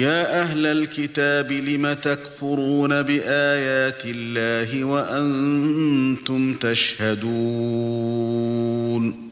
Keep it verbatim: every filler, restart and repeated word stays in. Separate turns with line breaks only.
يا أهل الكتاب لم تكفرون بآيات الله وأنتم تشهدون